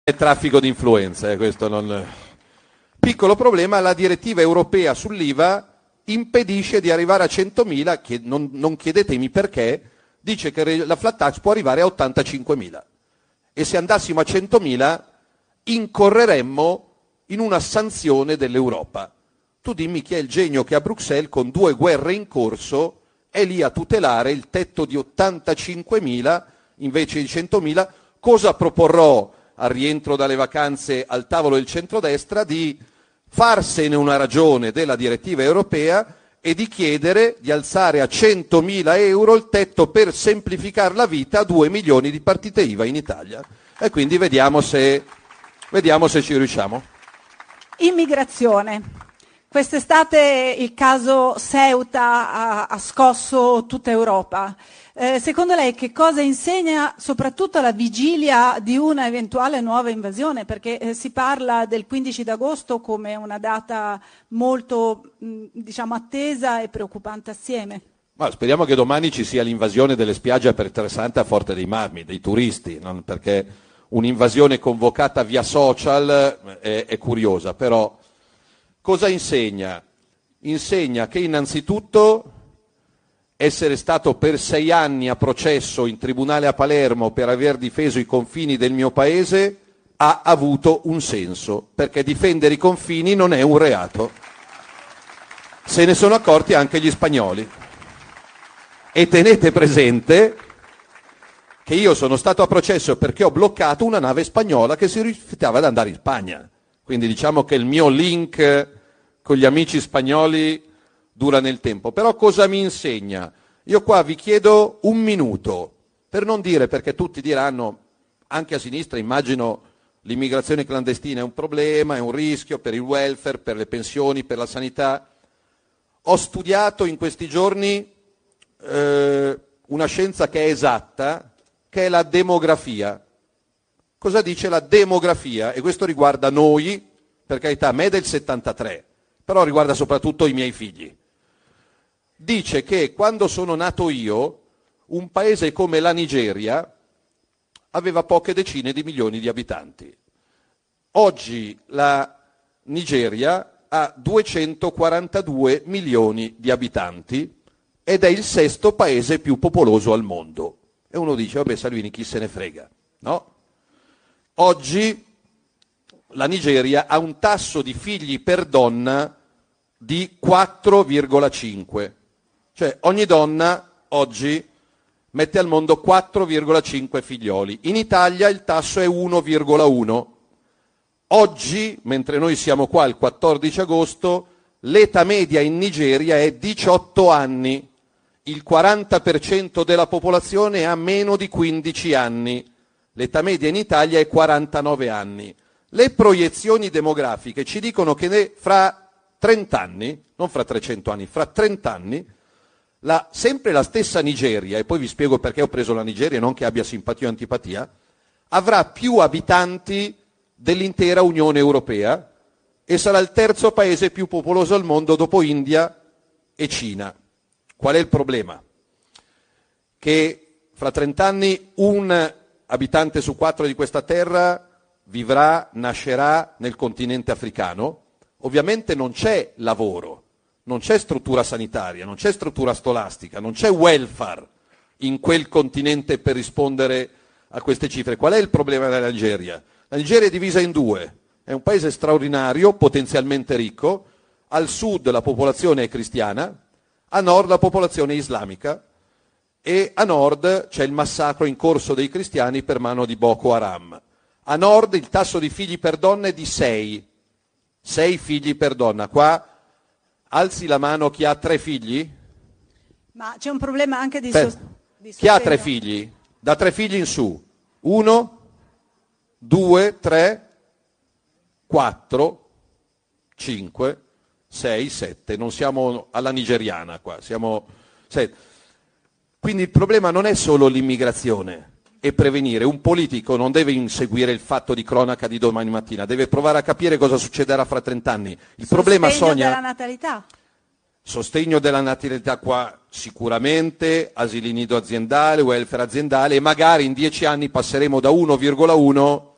è traffico di influenze, questo non... Piccolo problema, la direttiva europea sull'IVA impedisce di arrivare a 100.000, che non chiedetemi perché, dice che la flat tax può arrivare a 85.000 e se andassimo a 100.000 incorreremmo in una sanzione dell'Europa. Tu dimmi chi è il genio che a Bruxelles, con 2 guerre in corso, è lì a tutelare il tetto di 85.000 invece di 100.000. Cosa proporrò al rientro dalle vacanze al tavolo del centrodestra? Di farsene una ragione della direttiva europea e di chiedere di alzare a 100.000 euro il tetto per semplificare la vita a 2 milioni di partite IVA in Italia. E quindi vediamo se ci riusciamo. Immigrazione. Quest'estate il caso Ceuta ha scosso tutta Europa. Secondo lei che cosa insegna soprattutto alla vigilia di una eventuale nuova invasione? Perché si parla del 15 d'agosto come una data molto attesa e preoccupante assieme. Ma speriamo che domani ci sia l'invasione delle spiagge a Pietrasanta a Forte dei Marmi, dei turisti, non perché un'invasione convocata via social è curiosa, però cosa insegna? Insegna che innanzitutto essere stato per 6 anni a processo in tribunale a Palermo per aver difeso i confini del mio paese ha avuto un senso, perché difendere i confini non è un reato. Se ne sono accorti anche gli spagnoli. E tenete presente che io sono stato a processo perché ho bloccato una nave spagnola che si rifiutava ad andare in Spagna. Quindi diciamo che il mio link con gli amici spagnoli dura nel tempo. Però cosa mi insegna? Io qua vi chiedo un minuto, per non dire, perché tutti diranno, anche a sinistra immagino l'immigrazione clandestina è un problema, è un rischio per il welfare, per le pensioni, per la sanità. Ho studiato in questi giorni una scienza che è esatta, che è la demografia. Cosa dice la demografia? E questo riguarda noi, per carità, a me è del 73, però riguarda soprattutto i miei figli. Dice che quando sono nato io, un paese come la Nigeria aveva poche decine di milioni di abitanti. Oggi la Nigeria ha 242 milioni di abitanti ed è il 6º paese più popoloso al mondo. E uno dice, vabbè Salvini, chi se ne frega? No? Oggi la Nigeria ha un tasso di figli per donna di 4,5. Cioè ogni donna oggi mette al mondo 4,5 figlioli. In Italia il tasso è 1,1. Oggi, mentre noi siamo qua il 14 agosto, l'età media in Nigeria è 18 anni. Il 40% della popolazione ha meno di 15 anni. L'età media in Italia è 49 anni. Le proiezioni demografiche ci dicono che fra 30 anni, non fra 300 anni, fra 30 anni, sempre la stessa Nigeria, e poi vi spiego perché ho preso la Nigeria, non che abbia simpatia o antipatia, avrà più abitanti dell'intera Unione Europea e sarà il 3° paese più popoloso al mondo dopo India e Cina. Qual è il problema? Che fra 30 anni un abitante su 4 di questa terra nascerà nel continente africano. Ovviamente non c'è lavoro, non c'è struttura sanitaria, non c'è struttura scolastica, non c'è welfare in quel continente per rispondere a queste cifre. Qual è il problema della Nigeria? La Nigeria è divisa in 2, è un paese straordinario, potenzialmente ricco, al sud la popolazione è cristiana, a nord la popolazione è islamica e a nord c'è il massacro in corso dei cristiani per mano di Boko Haram. A nord il tasso di figli per donna è di 6 figli per donna. Qua alzi la mano chi ha 3 figli? Ma c'è un problema anche di chi ha 3 figli? Da 3 figli in su. 1, 2, 3, 4, 5, 6, 7. Non siamo alla nigeriana qua, siamo 7. Quindi il problema non è solo l'immigrazione e prevenire. Un politico non deve inseguire il fatto di cronaca di domani mattina, deve provare a capire cosa succederà fra 30 anni. Il problema, Sonia, della natalità. Sostegno della natalità qua sicuramente, asili nido aziendale, welfare aziendale e magari in 10 anni passeremo da 1,1